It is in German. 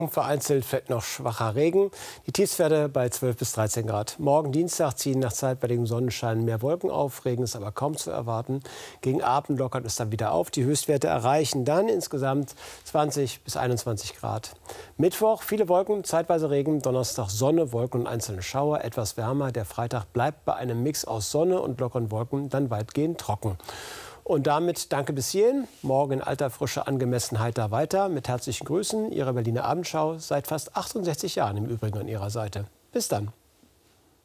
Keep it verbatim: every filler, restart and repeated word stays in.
Vereinzelt fällt noch schwacher Regen. Die Tiefstwerte bei zwölf bis dreizehn Grad. Morgen Dienstag ziehen nach zeitweiligem Sonnenschein mehr Wolken auf. Regen ist aber kaum zu erwarten. Gegen Abend lockert es dann wieder auf. Die Höchstwerte erreichen dann insgesamt zwanzig bis einundzwanzig Grad. Mittwoch viele Wolken, zeitweise Regen. Donnerstag Sonne, Wolken und einzelne Schauer. Etwas wärmer. Der Freitag bleibt bei einem Mix aus Sonne und lockeren Wolken dann weitgehend trocken. Und damit danke bis hierhin. Morgen in alter Frische angemessen heiter weiter. Mit herzlichen Grüßen, Ihre Berliner Abendschau. Seit fast achtundsechzig Jahren im Übrigen an Ihrer Seite. Bis dann.